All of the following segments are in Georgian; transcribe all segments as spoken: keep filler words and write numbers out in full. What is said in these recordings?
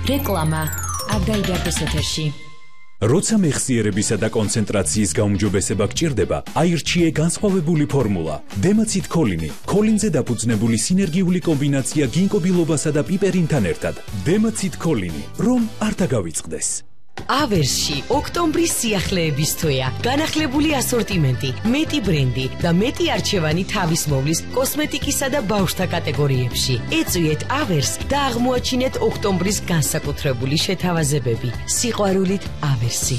რეკლამა არ დაიდარდეს ეთერში. როცა მეხსიერებისა და კონცენტრაციის გაუმჯობესება გჭირდება, აირჩიე განსხვავებული ფორმულა. დემაცით ქოლინი, ქოლინზე დაფუძნებული სინერგიული კომბინაცია გინკობილობასა და პიპერინთან ერთად. დემაცით ქოლინი, რომ არ დაგავიწყდეს. ავერსში ოქტომბრის სიახლეების თვეა. განახლებული ასორტიმენტი, მეტი ბრენდი და მეტი არჩევანი თავის მოვლის კოსმეტიკისა და ბავშვთა კატეგორიებში. ეწვიეთ ავერს და აღმოაჩინეთ ოქტომბრის განსაკუთრებული შეთავაზებები. სიყვარულით ავერსი.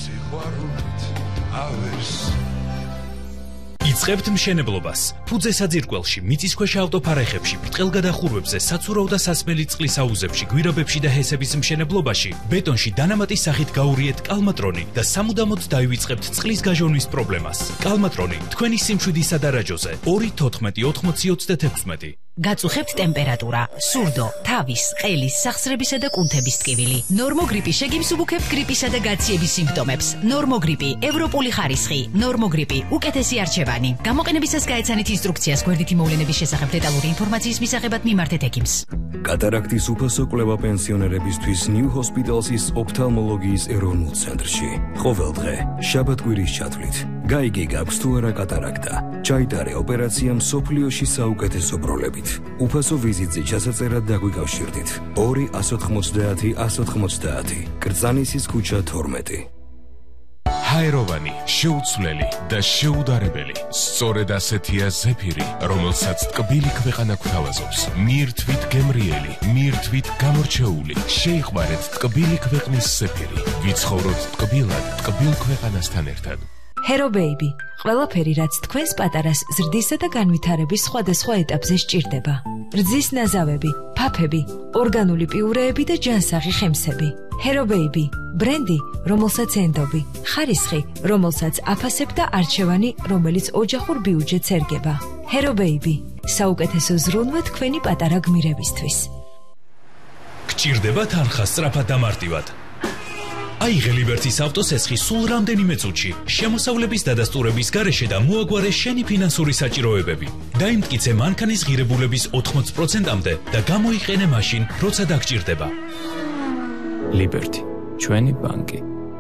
იწყებთ მშენებლობას. ფუძე საძირკველში, მიწისქვეშა ავტოფარეხებში, ბრტყელგადახურვებზე, საცურაო და სასმელი წყლის აუზებში, გვირაბებში და ჰესების მშენებლობაში, ბეტონში დანამატის სახით გაურიეთ კალმატრონი და სამუდამოდ დაივიწყებთ წყლის გაჟონვის პრობლემას. კალმატრონი თქვენი სიმშვიდისა და რაჯოზე. ორი თოთხმეტი ოთხმოცი ოცდაექვსი. გაწუხებთ ტემპერატურა, სურდო, თავის, ყელის, სახსრებისა და კუნთების ტკივილი. ნორმოგრიპი შეგიმსუბუქებთ გრიპისა და გაციების სიმპტომებს. ნორმოგრიპი, ევროპული ხარისხი, ნორმოგრიპი, უკეთესი არჩევანი. გამოყენებისას გაეცანით ინსტრუქციას გვერდითი მოვლენების შესახებ დეტალური ინფორმაციის მისაღებად მიმართეთ ექიმს. კატარაქტის უფასო კვლევა პენსიონერებისთვის ნიუ ჰოსპიტალსის ოფთალმოლოგიის ეროვნულ ცენტრში. ყოველ დღე, შაბათ-კვირის ჩათვლით. გაიგე გაქვს თუ არა კატარაქტა. ჩაიტარე ოპერაცია მსოფლიოში საუკეთესო ბროლებით. უფასო ვიზიტზე ჩასაწერად დაგვიკავშირდით. ორი ათას ოცდაათი ათას ოცდაათი. კრწანისის ქუჩა თორმეტი. ჰაეროვანი, შეუცვლელი და შეუდარებელი. სწორედ ასეთია ზეფირი, რომელსაც ტკბილი ქვეყანა გვთავაზობს. მიირთვით გემრიელი, მიირთვით გამორჩეული. შეიყვარეთ ტკბილი ქვეყნის ზეფირი. ვიცხოვროთ ტკბილად, ტკბილ ქვეყანასთან ერთად. Hero Baby, ყველაფერი რაც თქვენს პატარას ზრდისა და განვითარების სხვადასხვა ეტაპზე სჭირდება. რძის ნაზავები, ფაფები, ორგანული პიურეები და ჯანსაღი ხემსები. Hero Baby, ბრენდი, რომელსაც ენდობი, ხარისხი, რომელსაც აფასებ და არჩევანი, რომელიც ოჯახურ ბიუჯეტს ერგება. Hero Baby, საუკეთესო ზრუნვა თქვენი პატარა გმირებისთვის. გჭირდება თანხა სწრაფად და მარტივად. აიღე ლიბერტის ავტოსესხი სულ რამდენიმე წუთში, შემოსავლების დადასტურების გარეშე და მოაგვარე შენი ფინანსური საჭიროებები. დაიმტკიცე მანქანის ღირებულების ოთხმოცი პროცენტამდე და გამოიყენე მაშინ, როცა დაგჭირდება. ლიბერტი, ჩვენი ბანკი.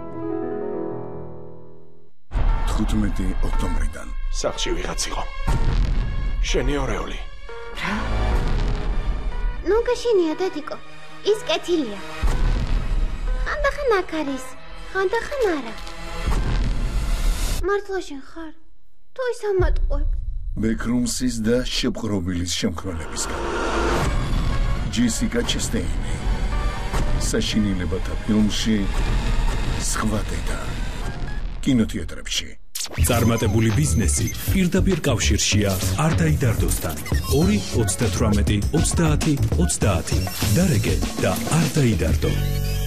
თხუთმეტი ოქტომბრიდან სახლში ვიღაც იყო. შენი ორეული. ნუ გაშენია დედიკო, ის კეთილია. ხანდახან აქ არის, ხანდახან არა. მართლა შენ ხარ? თუ ის ამატყუებ? ბეკრუმსის და შეპყრობილის შემქმნელებისგან. ჯესიკა ჩესტეინი. საშინელებათა ფილმში სხვა დედა. კინოთეატრებში. წარმატებული ბიზნესი პირდაპირ კავშირშია არ დაიდარდოსთან. ორი ოცდათვრამეტი ოცდაათი ოცდაათი. დარეგე და არ დაიდარდო.